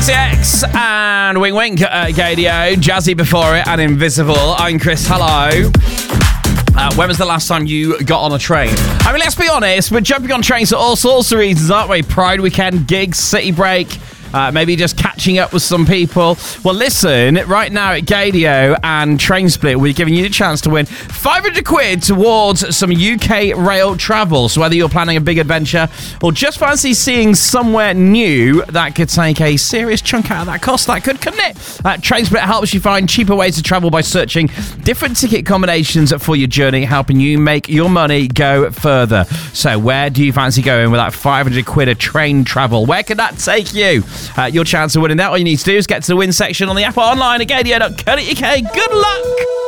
XCX and Wing Wink at Gadio, Jazzy before it, and Invisible. I'm Chris, hello. When was the last time you got on a train? I mean, let's be honest, we're jumping on trains for all sorts of reasons, aren't we? Pride weekend, gigs, city break, maybe just catching up with some people. Well, listen, right now at Gadio and Train Split, we're giving you the chance to win 500 quid towards some UK rail travel. So whether you're planning a big adventure or just fancy seeing somewhere new, that could take a serious chunk out of that cost. That could, couldn't it? Train Split helps you find cheaper ways to travel by searching different ticket combinations for your journey, helping you make your money go further. So where do you fancy going with that 500 quid of train travel? Where could that take you? Your chance of winning that, all you need to do is get to the win section on the app or online at gadio.co.uk. Good luck!